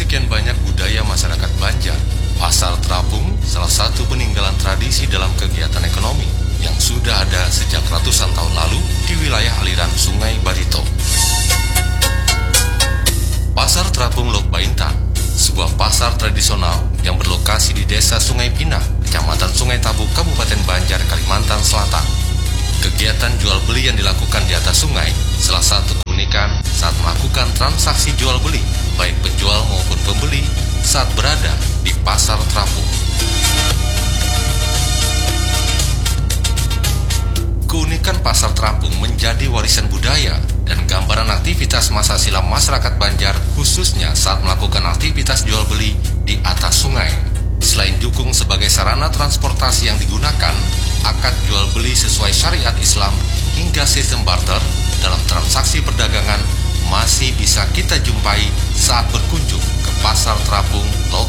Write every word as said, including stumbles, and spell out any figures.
sekian banyak budaya masyarakat Banjar, pasar terapung salah satu peninggalan tradisi dalam kegiatan ekonomi yang sudah ada sejak ratusan tahun lalu di wilayah aliran Sungai Barito. Pasar Terapung Lok Baintan, sebuah pasar tradisional yang berlokasi di Desa Sungai Pinang, Kecamatan Sungai Tabu, Kabupaten Banjar, Kalimantan Selatan. Kegiatan jual beli yang dilakukan di atas sungai salah satu keunikan saat melakukan transaksi jual beli, baik penjual maupun pembeli saat berada di pasar terapung. Keunikan pasar terapung menjadi warisan budaya dan gambaran aktivitas masa silam masyarakat Banjar, khususnya saat melakukan aktivitas jual beli di atas sungai. Selain dukung sebagai sarana transportasi yang digunakan, akad jual beli sesuai syariat Islam hingga sistem barter dalam transaksi perdagangan masih bisa kita jumpai saat berkunjung ke pasar terapung Lok